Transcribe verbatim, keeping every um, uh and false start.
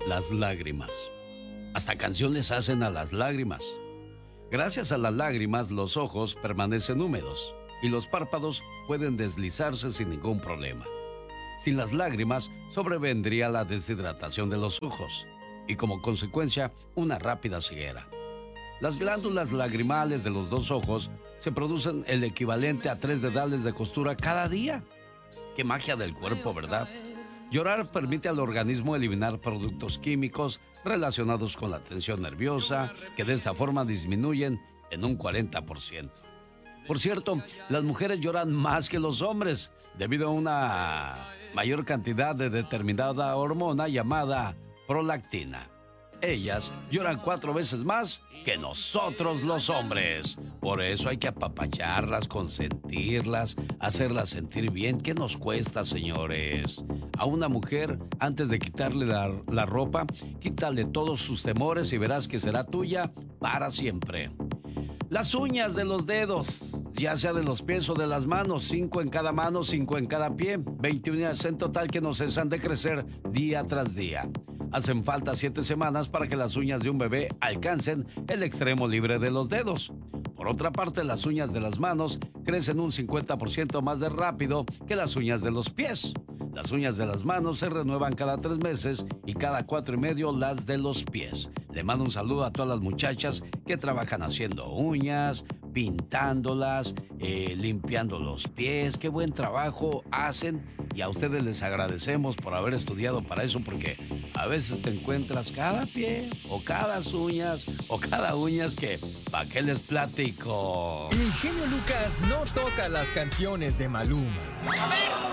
las lágrimas. Hasta canciones hacen a las lágrimas. Gracias a las lágrimas, los ojos permanecen húmedos y los párpados pueden deslizarse sin ningún problema. Sin las lágrimas, sobrevendría la deshidratación de los ojos y, como consecuencia, una rápida ceguera. Las glándulas lagrimales de los dos ojos se producen el equivalente a tres dedales de costura cada día. ¡Qué magia del cuerpo!, ¿verdad? Llorar permite al organismo eliminar productos químicos relacionados con la tensión nerviosa, que de esta forma disminuyen en un cuarenta por ciento. Por cierto, las mujeres lloran más que los hombres debido a una mayor cantidad de determinada hormona llamada prolactina. Ellas lloran cuatro veces más que nosotros los hombres. Por eso hay que apapacharlas, consentirlas, hacerlas sentir bien. ¿Qué nos cuesta, señores? A una mujer, antes de quitarle la, la ropa, quítale todos sus temores y verás que será tuya para siempre. Las uñas de los dedos, ya sea de los pies o de las manos, cinco en cada mano, cinco en cada pie, veinte uñas en total que no cesan de crecer día tras día. Hacen falta siete semanas para que las uñas de un bebé alcancen el extremo libre de los dedos. Por otra parte, las uñas de las manos crecen un cincuenta por ciento más de rápido que las uñas de los pies. Las uñas de las manos se renuevan cada tres meses y cada cuatro y medio las de los pies. Le mando un saludo a todas las muchachas que trabajan haciendo uñas, pintándolas, eh, limpiando los pies. Qué buen trabajo hacen y a ustedes les agradecemos por haber estudiado para eso, porque a veces te encuentras cada pie o cada uñas o cada uñas que ¿pa' qué les platico? El genio Lucas no toca las canciones de Maluma. A ver,